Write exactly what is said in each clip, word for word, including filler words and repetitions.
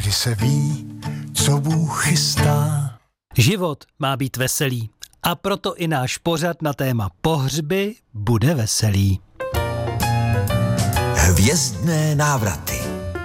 kdy se ví, co Bůh chystá. Život má být veselý a proto i náš pořad na téma pohřby bude veselý. Hvězdné návraty.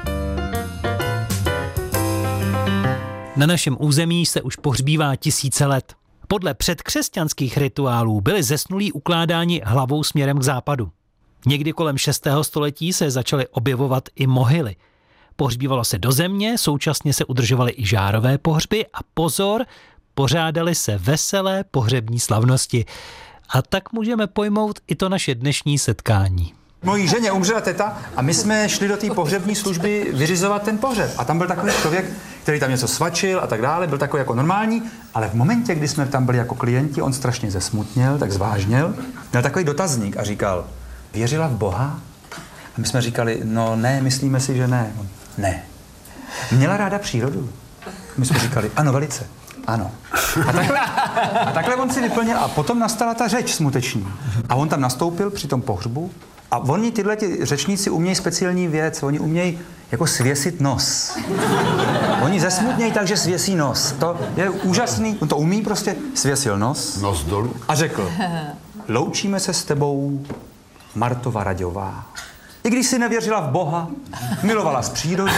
Na našem území se už pohřbívá tisíce let. Podle předkřesťanských rituálů byli zesnulí ukládáni hlavou směrem k západu. Někdy kolem šestého století se začaly objevovat i mohyly. Pohřbívalo se do země, současně se udržovaly i žárové pohřby a pozor, pořádaly se veselé pohřební slavnosti. A tak můžeme pojmout i to naše dnešní setkání. Mojí ženě umřela teta a my jsme šli do té pohřební služby vyřizovat ten pohřeb. A tam byl takový člověk, který tam něco svačil a tak dále, byl takový jako normální, ale v momentě, kdy jsme tam byli jako klienti, on strašně zesmutněl, tak zvážněl, měl takový dotazník a říkal, věřila v Boha? A my jsme říkali, no ne, myslíme si, že ne. On, ne. Měla ráda přírodu? My jsme říkali, ano, velice. Ano. A takhle, a takhle on si vyplnil a potom nastala ta řeč smuteční. A on tam nastoupil při tom pohřbu a oni tyhle ty řečníci umějí speciální věc, oni umějí jako svěsit nos. Oni zesmutnějí tak, že svěsí nos. To je úžasný, on to umí prostě, svěsil nos. Nos dolů. A řekl, loučíme se s tebou, Martova Raďová. I když si nevěřila v Boha, milovala z přírodu.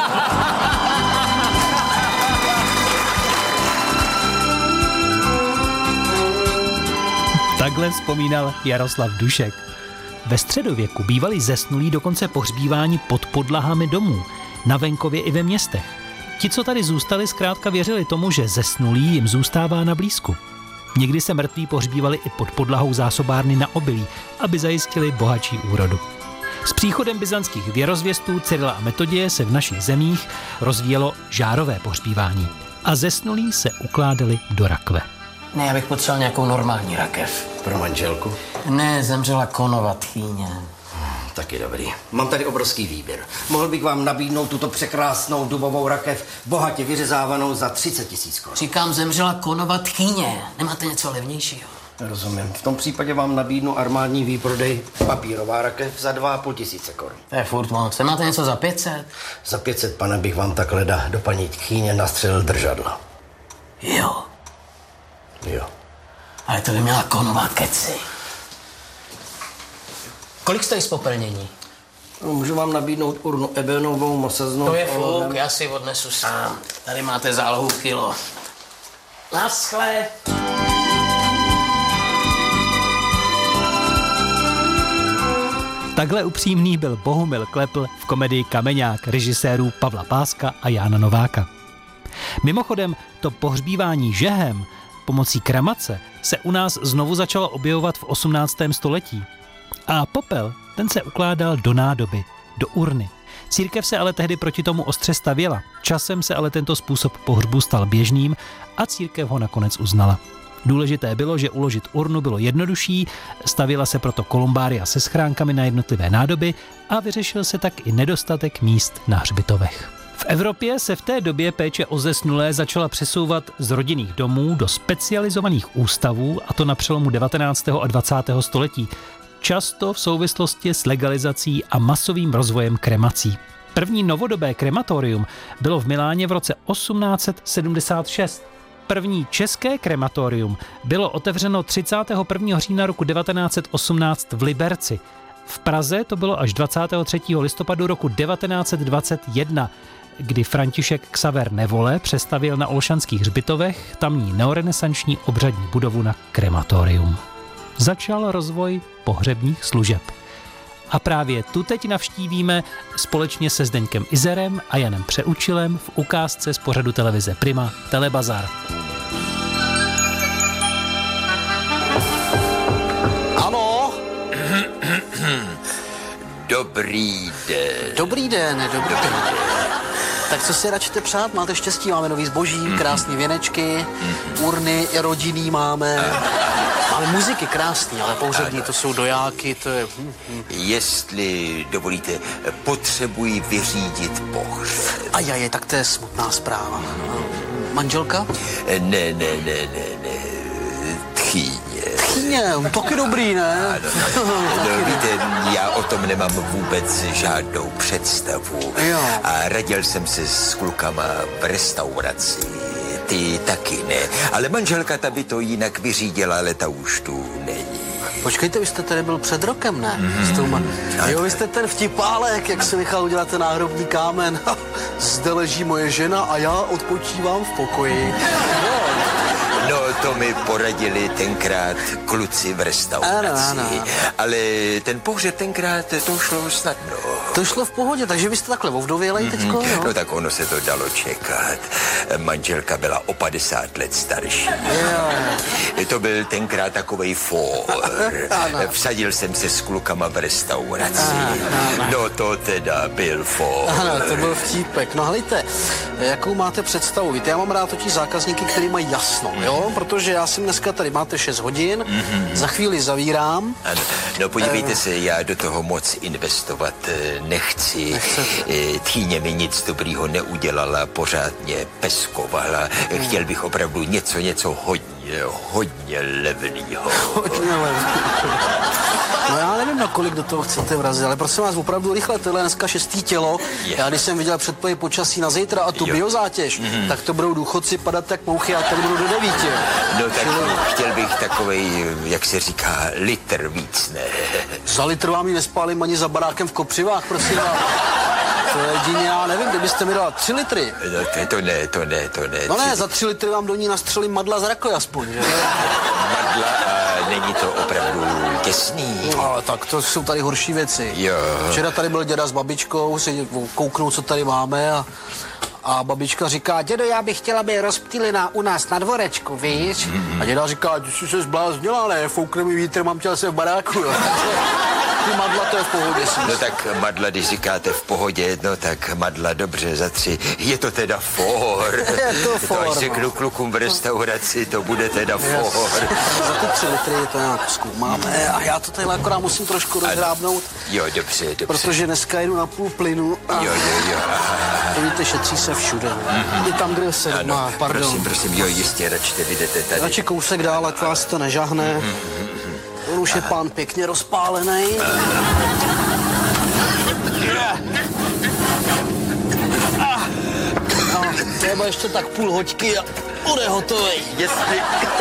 Takhle vzpomínal Jaroslav Dušek. Ve středověku bývali zesnulí dokonce pohřbíváni pod podlahami domů, na venkově i ve městech. Ti, co tady zůstali, zkrátka věřili tomu, že zesnulý jim zůstává na blízku. Někdy se mrtví pohřbívali i pod podlahou zásobárny na obilí, aby zajistili bohatší úrodu. S příchodem byzantských věrozvěstů Cyrila a Metodie se v našich zemích rozvíjelo žárové pohřbívání a zesnulí se ukládali do rakve. Ne, já bych potřeboval nějakou normální rakev. Pro manželku? Ne, zemřela konova tchýně. Taky dobrý. Mám tady obrovský výběr. Mohl bych vám nabídnout tuto překrásnou dubovou rakev, bohatě vyřezávanou za třicet tisíc korun. Říkám, zemřela konova tchýně. Nemáte něco levnějšího? Rozumím. V tom případě vám nabídnu armádní výprodej, papírová rakev za dva a půl tisíce korun. To je furt moc. Nemáte něco za pět set? Za pět set, pane, bych vám takhle da do paní tchýně nastřelil držadla. Jo. Jo. Ale to by měla konova keci. Kolik stojí spopelnění? No, můžu vám nabídnout urnu ebenovou, mosaznou... To je fuk, já si odnesu sám. Tady máte zálohu kilo. Naschle. Takhle upřímný byl Bohumil Klepl v komedii Kameňák režisérů Pavla Páska a Jána Nováka. Mimochodem, to pohřbívání žehem pomocí kremace se u nás znovu začalo objevovat v osmnáctém století. A popel, ten se ukládal do nádoby, do urny. Církev se ale tehdy proti tomu ostře stavěla. Časem se ale tento způsob pohřbu stal běžným a církev ho nakonec uznala. Důležité bylo, že uložit urnu bylo jednodušší, stavěla se proto kolumbária se schránkami na jednotlivé nádoby a vyřešil se tak i nedostatek míst na hřbitovech. V Evropě se v té době péče o zesnulé začala přesouvat z rodinných domů do specializovaných ústavů, a to na přelomu devatenáctého a dvacátého století, často v souvislosti s legalizací a masovým rozvojem kremací. První novodobé krematorium bylo v Miláně v roce osmnáct set sedmdesát šest. První české krematorium bylo otevřeno třicátého prvního října roku devatenáct set osmnáct v Liberci. V Praze to bylo až dvacátého třetího listopadu roku devatenáct set dvacet jedna, kdy František Xaver Nevole přestavěl na Olšanských hřbitovech tamní neorenesanční obřadní budovu na krematorium. Začal rozvoj pohřebních služeb. A právě tu teď navštívíme společně se Zdeňkem Izerem a Janem Přeučilem v ukázce z pořadu televize Prima Telebazar. Ano? Dobrý den. Dobrý den, dobrý den. Tak co si radšíte přát? Máte štěstí, máme nový zboží, krásné věnečky, urny i rodinný máme. Máme muziky krásný, ale pohřební to jsou dojáky, to je... Jestli dovolíte, potřebuji vyřídit pohřeb. Ajaj, tak to je smutná zpráva. Manželka? Ne, ne, ne, ne, ne. Tchýně. Jasně, taky dobrý, ne? Ano, no, víte, já o tom nemám vůbec žádnou představu. Jo. A radil jsem se s klukama v restauraci. Ty taky ne. Ale manželka ta by to jinak vyřídila, ale ta už tu není. Počkejte, vy jste tady byl před rokem, ne? Mm-hmm. Jo, vy jste ten vtipálek, jak si nechal udělat ten náhrobní kámen. Zde leží moje žena a já odpočívám v pokoji. No, to mi poradili tenkrát kluci v restauraci. Ano, ano. Ale ten pohřeb tenkrát, to šlo snadno. To šlo v pohodě, takže vy jste takhle ovdovělej teďko, Mm-hmm. no? No tak ono se to dalo čekat. Manželka byla o padesát let starší. Jo. To byl tenkrát takovej fór. Vsadil jsem se s klukama v restauraci. No to teda byl fór. Ano, to byl vtípek. No helejte, jakou máte představu? Víte, já mám rád totiž zákazníky, který mají jasno, jo? Protože já jsem dneska tady, máte šest hodin, mm-hmm. za chvíli zavírám. Ano. No podívejte uh, se, já do toho moc investovat nechci. Nechcete. Tchýně mi nic dobrýho neudělala, pořád mě peskovala. Hmm. Chtěl bych opravdu něco, něco hodně, hodně levnýho. Hodně levnýho. No já nevím, na kolik do toho chcete vrazit, ale prosím vás, opravdu rychle, tohle je dneska šestý tělo. Je. Já když jsem viděl předpověď počasí na zítra a tu jo. biozátěž, mm-hmm. tak to budou důchodci padat jak mouchy a tady budu do devíti. No tak Čili... chtěl bych takovej, jak se říká, litr víc, ne? Za litr vám ji nespálím ani za barákem v Kopřivách, prosím vás. To je jedině, já nevím, kdybyste mi dala tři litry. No to, to ne, to ne, to ne. No ne, za tři litry vám do ní nastřelím madla z rakoj aspoň, že? Madla a není to opravdu těsný. No, tak to jsou tady horší věci. Jo. Včera tady byl děda s babičkou, si kouknou, co tady máme a, a babička říká, dědo, já bych chtěla, aby rozptýlina u nás na dvorečku, víš? Mm-hmm. A děda říká, ty jsi se zbláznila, ne, foukne mi vítr, mám tě se v baráku, jo. Ty madla, to je v pohodě. Síš. No tak madla, když říkáte v pohodě, no tak madla, dobře, za tři. Je to teda for. Je to for. To až řeknu klukům v restauraci, to bude teda yes. for. Za ty tři litry to nějak zkoumáme a já to tady akorát musím trošku rozhrábnout. Jo, dobře, dobře. Protože dneska jdu na půl plynu. A... Jo, jo, jo. To víte, šetří se všude. Mm-hmm. I tam, kde se ano, má, pardon. Prosím, prosím, jo, jistě, račte, vidíte tady. Radši kousek dál, ať vás to nežahne. Mm-hmm. On už je pán pěkně rozpálený. No, třeba ještě tak půl hoďky a bude hotový. Jestli,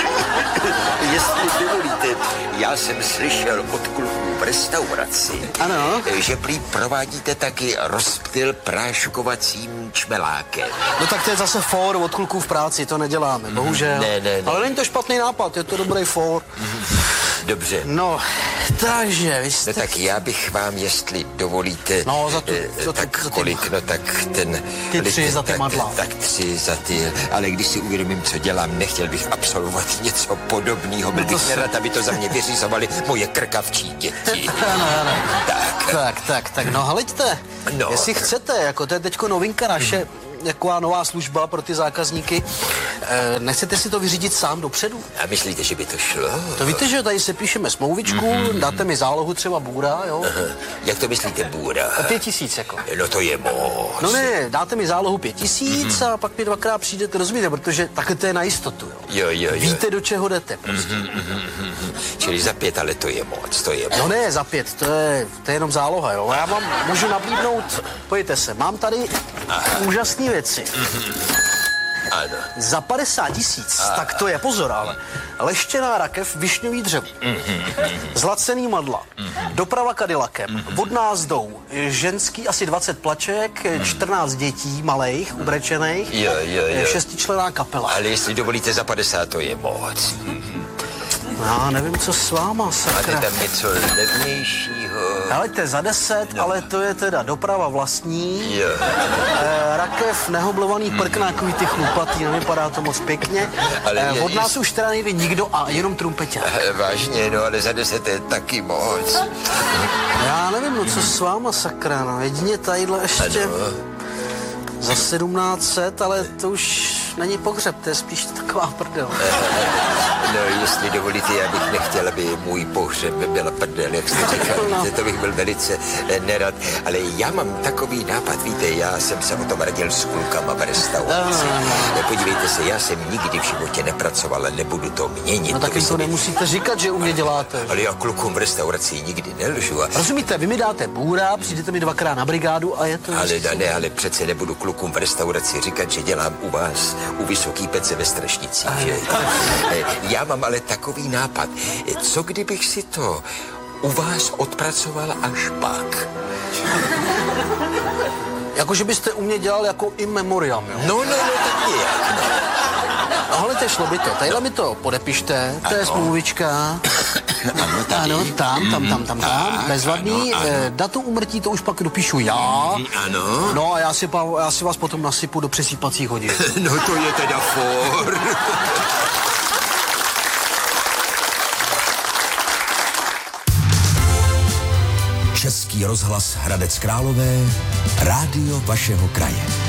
jestli dovolíte, já jsem slyšel od kluků v restauraci, ano. že prý provádíte taky rozptyl práškovacím čmelákem. No tak to je zase for od kluků v práci, to neděláme, bohužel. Ne, ne, ne. Ale není to špatný nápad, je to dobrý for. Dobře. No, takže vy jste... No tak já bych vám, jestli dovolíte... No, za tu... Eh, za tak za kolik, no tak ten... Ty tři litr, za ty tak, madla. Tak tři za ty, ale když si uvědomím, co dělám, nechtěl bych absolvovat něco podobného. Byl bych se... nerad, aby to za mě vyřizovali moje krkavčí děti. Ano, ano. Tak. Tak, tak, tak, no hleďte, No. jestli chcete, jako to je teďko novinka naše, hmm. jaková nová služba pro ty zákazníky. E, nechcete si to vyřídit sám dopředu? A myslíte, že by to šlo? To víte, že tady se píšeme smlouvičku, mm-hmm. dáte mi zálohu třeba bůra, jo? Aha. Jak to myslíte bůra? A pět tisíc, jako. No to je moc. No ne, dáte mi zálohu pět tisíc mm-hmm. a pak mi dvakrát přijdete, rozumíte, protože takhle to je na jistotu, jo? Jo, jo, jo. Víte, do čeho jdete, prostě. Mm-hmm, mm-hmm. Čili za pět, ale to je moc, to je moc. No ne, za pět, to je, to je jenom záloha, jo? Já vám můžu nabídnout, pojďte se, mám tady úžasné věci. Mm-hmm. Ano. Za padesát tisíc, tak to je, pozor, ale leštěná rakev, višňový dřevo, mm-hmm. zlacený madla, mm-hmm. doprava Cadillacem, mm-hmm. vodná zdou, ženský asi dvacet plaček, mm-hmm. čtrnáct dětí malejch, ubrečených, jo, jo, jo. šestičlenná kapela. Ale jestli dovolíte za padesát, to je moc. Mm-hmm. Já nevím, co s váma, sakra. Máte tam něco levnějšího? Helejte, za deset, no. Ale to je teda doprava vlastní. Jo. E, rakev, nehoblovaný prk na takový ty chlupatý, nevypadá to moc pěkně. Ale e, od nás je... už teda nejde nikdo a jenom trumpeťák. Vážně, no, ale za deset je taky moc. Já nevím, no co s váma, sakra, no, jedině tadyhle ještě... Ano. Za sedmnáct set, ale to už není pohřeb, to je spíš taková prdel. No, jestli dovolíte, já bych nechtěl, aby můj pohřeb byla prdel, jak jste říkal, víte, to bych byl velice nerad, ale já mám takový nápad, víte, já jsem se o tom radil s klukama v restauraci. Podívejte se, já jsem nikdy v životě nepracoval a nebudu to měnit. No tak jim to nemusíte říkat, že u mě děláte. Ale já klukům v restauraci nikdy nelžu. A... Rozumíte, vy mi dáte bůra, přijdete mi dvakrát na brigádu a je to... Ale ne, ale přece nebudu klukům v restauraci říkat, že dělám u vás, u Vysoký Pece ve Strašnicích, že? Já mám ale takový nápad. Co kdybych si to u vás odpracoval až pak? Jakože byste u mě dělal jako in memoriam, jo? No, no, no, tak nějak, no. No, hele, šlo by to. Tadyhle mi to podepište, to je smlouvička. Ano, tady. Ano, tam, tam, tam, tam, tam, bezvadný. Ano, ano. Datum úmrtí to už pak dopíšu já. Ano. No a já si, já si vás potom nasypu do přesýpacích hodin. No to je teda for. Český rozhlas Hradec Králové, rádio vašeho kraje.